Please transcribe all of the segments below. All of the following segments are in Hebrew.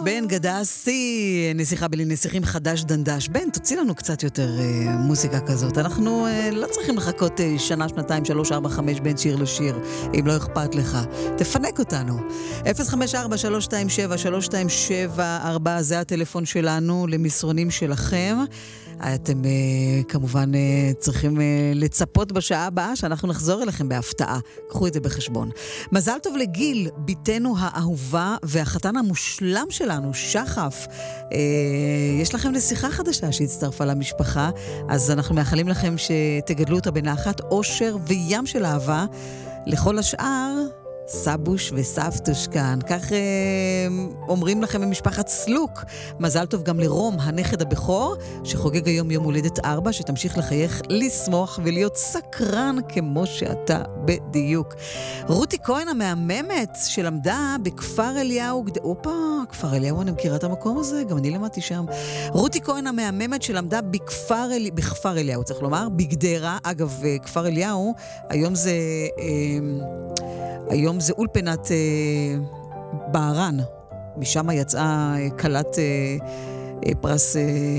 בן גדסי, נסיכה בלי נסיכים חדש דנדש. בן, תוציא לנו קצת יותר מוזיקה כזאת. אנחנו לא צריכים לחכות שנה, שנתיים, 3, 4, 5 בין שיר לשיר, אם לא אכפת לך. תפנק אותנו. 054-327-327-4 זה הטלפון שלנו למסרונים שלכם. אתם כמובן צריכים לצפות בשעה הבאה שאנחנו נחזור אליכם בהפתעה. קחו את זה בחשבון. מזל טוב לגיל, ביתנו האהובה והחתן המושלם שלנו, שחף. יש לכם נסיכה חדשה שהצטרפה למשפחה, אז אנחנו מאחלים לכם שתגדלו אותה בנחת, אושר וים של אהבה. לכל השאר, סבוש וסבתוש כאן. כך אומרים לכם ממשפחת סלוק. מזל טוב גם לרום, הנכד הבכור, שחוגג היום יום הולדת 4, שתמשיך לחייך, לשמוח ולהיות סקרן כמו שאתה בדיוק. רותי כהן המהממת שלמדה בכפר אליהו, כפר אליהו, אני מכירה את המקום הזה, גם אני למדתי שם. רותי כהן המהממת שלמדה בכפר אליהו, צריך לומר, בגדרה. אגב, כפר אליהו, היום זה אולפנת בערן, משם יצאה קלת פרס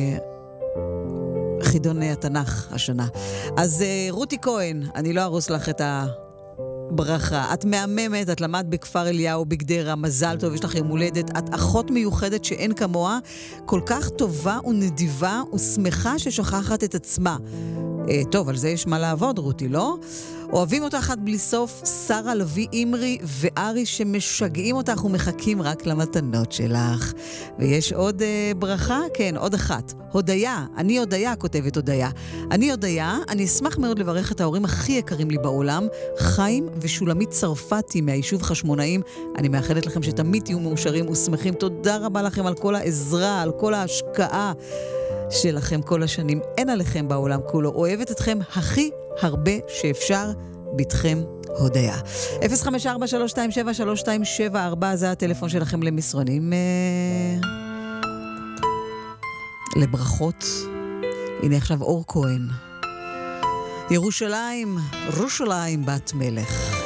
חידון התנ"ך השנה. אז רותי כהן, אני לא ארוס לך את הברכה. את מהממת, את למדת בכפר אליהו, בגדרה, מזל טוב, יש לך יום הולדת, את אחות מיוחדת שאין כמוה, כל כך טובה ונדיבה ושמחה ששוכחת את עצמה. טוב, על זה יש מה לעבוד, רותי, לא? אוהבים אותך עד בלי סוף, שרה לוי, אימרי וארי שמשגעים אותך ומחכים רק למתנות שלך. ויש עוד ברכה? כן, עוד אחת. הודיה, אני הודיה, כותבת הודיה. אני הודיה, אני אשמח מאוד לברך את ההורים הכי יקרים לי בעולם, חיים ושולמית צרפתי מהיישוב חשמונאים. אני מאחלת לכם שתמיד תהיו מאושרים ושמחים. תודה רבה לכם על כל העזרה, על כל ההשקעה שלכם כל השנים. אין עליכם בעולם כולו. אוהבת אתכם הכי הרבה שאפשר. בתכם הודיה. 054-327-327-4 זה הטלפון שלכם למסרונים לברכות. הנה עכשיו אור כהן. ירושלים בת מלך.